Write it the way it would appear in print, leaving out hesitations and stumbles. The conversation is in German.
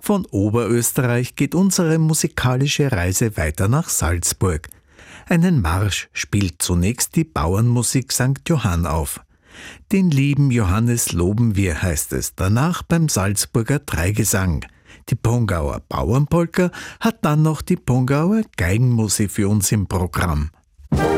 Von Oberösterreich geht unsere musikalische Reise weiter nach Salzburg. Einen Marsch spielt zunächst die Bauernmusik St. Johann auf. Den lieben Johannes loben wir, heißt es danach beim Salzburger Dreigesang. Die Pongauer Bauernpolka hat dann noch die Pongauer Geigenmusik für uns im Programm.